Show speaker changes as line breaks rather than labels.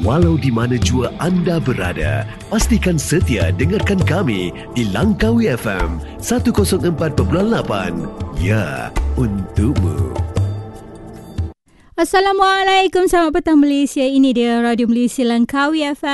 Walau di mana jua anda berada, pastikan setia dengarkan kami di Langkawi FM 104.8. Ya, untukmu.
Assalamualaikum, selamat petang Malaysia. Ini dia Radio Malaysia Langkawi FM